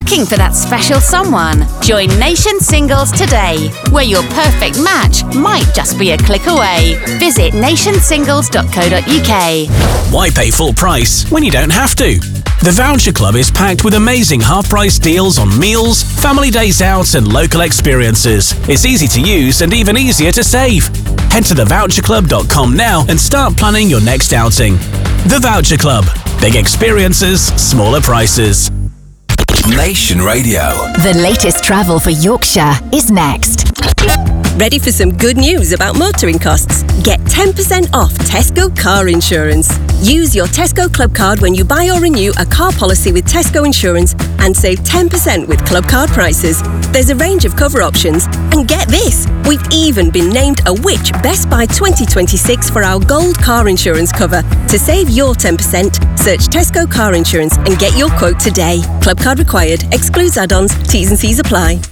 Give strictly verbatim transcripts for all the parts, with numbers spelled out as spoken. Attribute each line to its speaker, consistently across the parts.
Speaker 1: looking for that special someone? Join Nation Singles today, where your perfect match might just be a click away. Visit nation singles dot co dot uk.
Speaker 2: Why pay full price when you don't have to? The Voucher Club is packed with amazing half-price deals on meals, family days out and local experiences. It's easy to use and even easier to save. Head to the voucher club dot com now and start planning your next outing. The Voucher Club. Big experiences, smaller prices.
Speaker 3: Nation Radio.
Speaker 4: The latest travel for Yorkshire is next.
Speaker 5: Ready for some good news about motoring costs? Get ten percent off Tesco car insurance. Use your Tesco Club card when you buy or renew a car policy with Tesco Insurance and save ten percent with Club card prices. There's a range of cover options. And get this, we've even been named a Which Best Buy twenty twenty-six for our gold car insurance cover. To save your ten percent, search Tesco Car Insurance and get your quote today. Club card required. Excludes add-ons. T's and C's apply.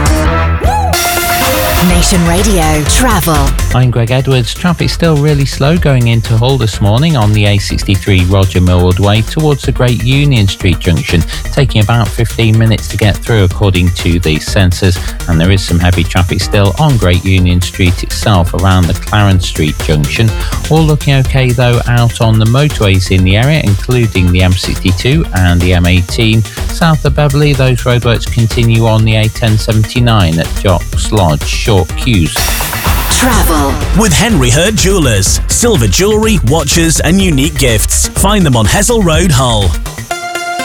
Speaker 4: Nation Radio Travel.
Speaker 6: I'm Greg Edwards. Traffic still really slow going into Hull this morning on the A sixty-three Roger Millward Way towards the Great Union Street junction, taking about fifteen minutes to get through according to the sensors, and there is some heavy traffic still on Great Union Street itself around the Clarence Street junction. All looking okay though out on the motorways in the area, including the M sixty-two and the M eighteen. South of Beverley, those roadworks continue on the A ten seventy-nine at Jock's Lodge. Short queues.
Speaker 4: Travel
Speaker 2: with Henry Hurd Jewellers. Silver jewellery, watches and unique gifts. Find them on Hessel Road, Hull.